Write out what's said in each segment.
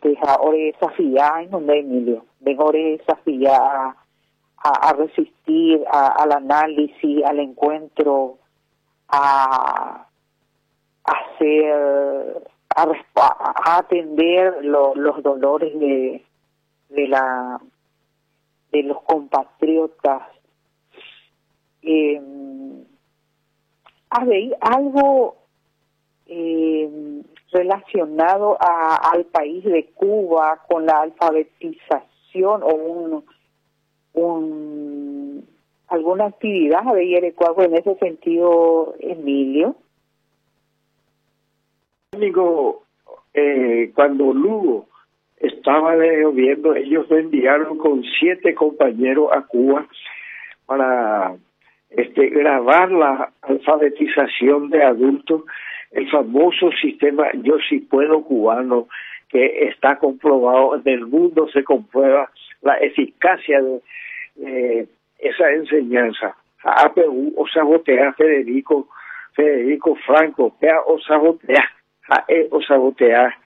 ahora desafía en donde Emilio, vengo desafía a resistir al análisis, al encuentro, a hacer, a atender los dolores de los compatriotas. ¿Habéis algo relacionado al país de Cuba con la alfabetización o alguna actividad habéis adecuado en ese sentido, Emilio? Cuando Lugo estaba de gobierno, ellos me enviaron con 7 compañeros a Cuba para grabar la alfabetización de adultos, el famoso sistema Yo Sí Puedo cubano, que está comprobado, en el mundo se comprueba la eficacia de esa enseñanza. APU o sabotea Federico Franco, PEA o sabotea, o sabotea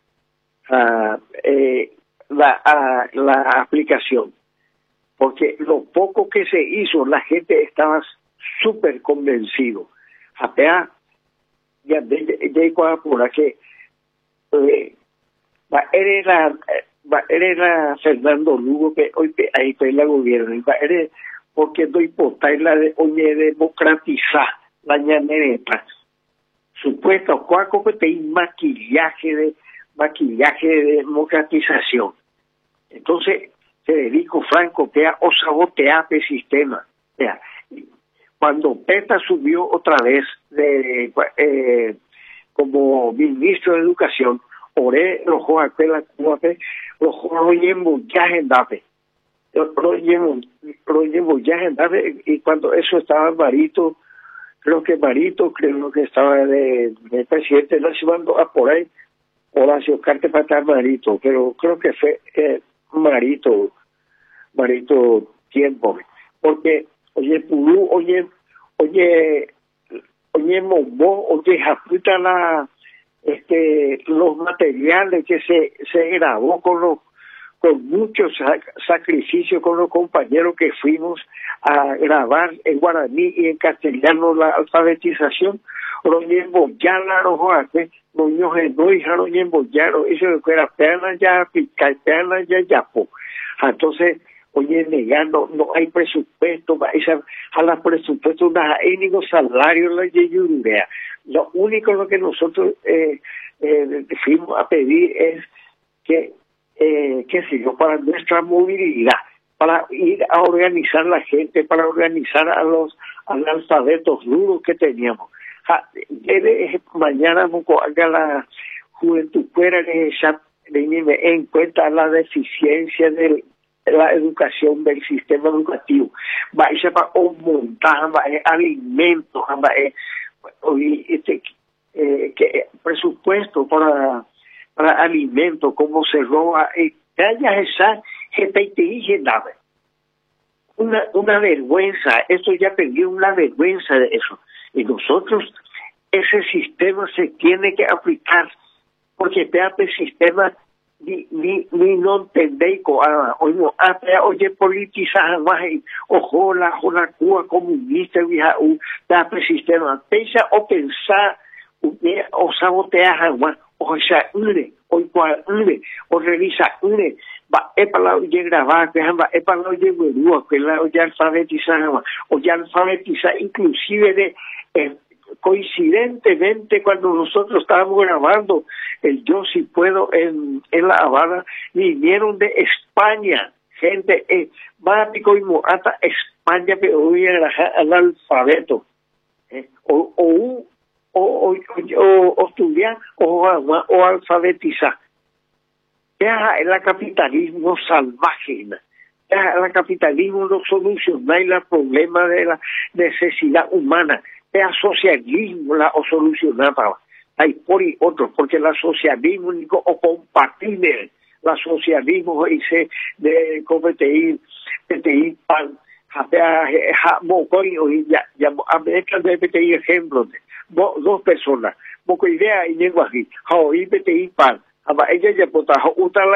la aplicación. Porque lo poco que se hizo, la gente estaba súper convencido. APEA ya por aquí era Fernando Lugo que hoy ahí está la gobierno porque no importa la de oye democratizar la ñanereta supuesto cuaco que te maquillaje de democratización. Entonces Federico Franco o sabotea el sistema. Cuando PETA subió otra vez como ministro de Educación, oré los Joaquela Cuape, los Royembo Yajendape, y cuando eso estaba Marito, creo que estaba de presidente nacional por ahí, Horacio Carte para estar Marito, pero creo que fue Marito tiempo, porque oye Purú, oye Mombo, oye Japuta los materiales que se grabó con muchos sacrificios con los compañeros que fuimos a grabar en guaraní y en castellano la alfabetización. Roñembo ya la rojoaque, noños no hija roñembo ya eso que era perna ya pica perna ya yapo. Entonces oye, negando, no hay presupuesto, a la presupuesto, no hay ningún salario, la yeyurea. Lo único lo que nosotros fuimos a pedir es que sirva para nuestra movilidad, para ir a organizar la gente, para organizar a los analfabetos duros que teníamos. Mañana haga la juventud fuera en cuenta la deficiencia de la educación del sistema educativo. Vaya para montar alimentos, que presupuesto para alimentos, cómo se roba, esa gente una vergüenza, esto ya perdió una vergüenza de eso. Y nosotros, ese sistema se tiene que aplicar, porque el sistema ni no entendéis oye politizar más ojo la Cuba comunista vieja el sistema pensa o pensar o sabotear o sea o revisa va para oye grabar va para oye ya alfabetizar o ya alfabetizar inclusive de coincidentemente cuando nosotros estábamos grabando el Yo Sí Puedo en La Habana, vinieron de España gente Mático y Moata España pero hoy era analfabeto o estudiar o alfabetizar. Ya el capitalismo salvaje, ya el capitalismo no soluciona el problema de la necesidad humana. El socialismo la o solucionaba. Hay por y otros, porque la socialismo único o compatible, la socialismo dice de competir pan, ya América de PTI ejemplos, dos personas, poco idea y lenguaje, PTI pan, ella ya